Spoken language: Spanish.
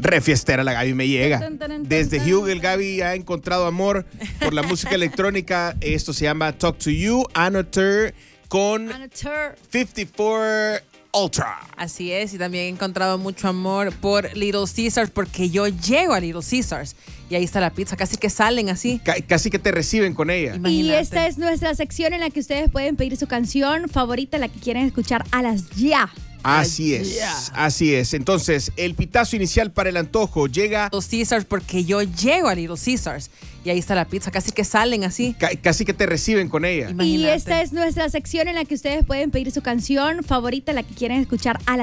Re fiestera la Gaby me llega. Desde Hugh el Gaby ha encontrado amor por la música electrónica. Esto se llama Talk to You, Amateur con 54 Ultra. Así es, y también he encontrado mucho amor por Little Caesars porque yo llego a Little Caesars y ahí está la pizza, casi que salen así. Casi que te reciben con ella. Imagínate. Y esta es nuestra sección en la que ustedes pueden pedir su canción favorita, la que quieren escuchar a las ya. Así es, así es. Entonces, el pitazo inicial para el antojo llega... Little Caesars porque yo llego a Little Caesars y ahí está la pizza, casi que salen así. Casi que te reciben con ella. Y esta es nuestra sección en la que ustedes pueden pedir su canción favorita, la que quieren escuchar a las